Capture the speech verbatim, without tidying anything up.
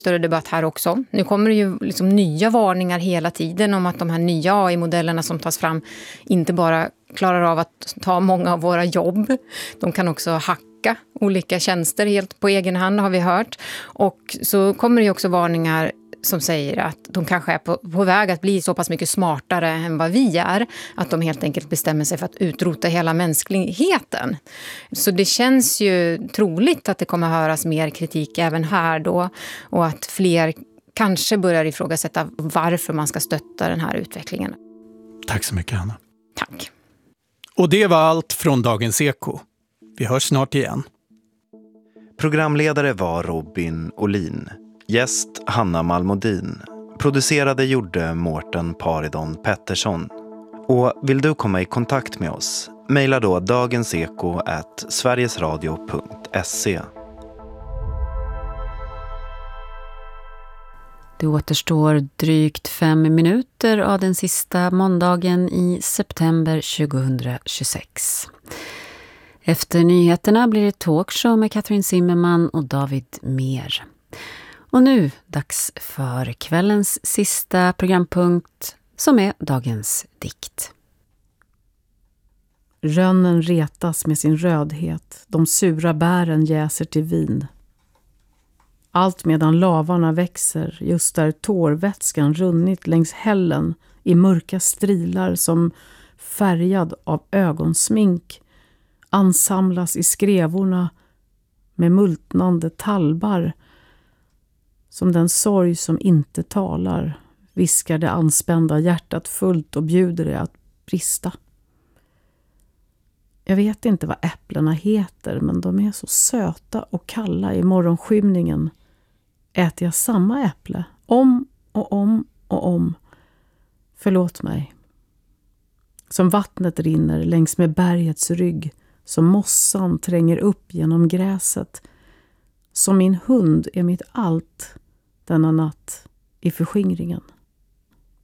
Större debatt här också. Nu kommer det ju liksom nya varningar hela tiden om att de här nya A I-modellerna som tas fram inte bara klarar av att ta många av våra jobb. De kan också hacka olika tjänster helt på egen hand, har vi hört. Och så kommer det ju också varningar som säger att de kanske är på, på väg att bli så pass mycket smartare än vad vi är. Att de helt enkelt bestämmer sig för att utrota hela mänskligheten. Så det känns ju troligt att det kommer att höras mer kritik även här då. Och att fler kanske börjar ifrågasätta varför man ska stötta den här utvecklingen. Tack så mycket, Hanna. Tack. Och det var allt från Dagens Eko. Vi hörs snart igen. Programledare var Robin Olin. Gäst Hanna Malmodin. Producerade gjorde Mårten Paridon Pettersson. Och vill du komma i kontakt med oss? Maila då dagenseko at sverigesradio punkt se. Det återstår drygt fem minuter av den sista måndagen i september tjugohundratjugosex. Efter nyheterna blir det talkshow med Katrin Zimmerman och David Mer. Och nu dags för kvällens sista programpunkt som är dagens dikt. Rönnen retas med sin rödhet, de sura bären jäser till vin. Allt medan lavarna växer, just där tårvätskan runnit längs hällen i mörka strilar som färgad av ögonsmink, ansamlas i skrevorna med multnande talbar. Som den sorg som inte talar, viskar det anspända hjärtat fullt och bjuder det att brista. Jag vet inte vad äpplena heter, men de är så söta och kalla i morgonskymningen. Äter jag samma äpple, om och om och om. Förlåt mig. Som vattnet rinner längs med bergets rygg, som mossan tränger upp genom gräset. Som min hund är mitt allt denna natt i förskingringen.